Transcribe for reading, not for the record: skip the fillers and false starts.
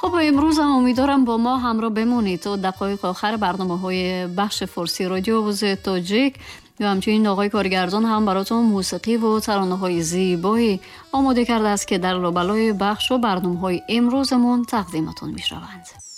خب امروز هم امیدوارم با ما همراه بمونید تا دقایق آخر برنامه‌های بخش فارسی رادیو آواز تاجیک و همچنین آقای کارگردان هم براتون موسیقی و ترانه‌های زیبایی آماده کرده است که در لابلای بخش و برنامه‌های امروزمون تقدیمتون می‌شوند.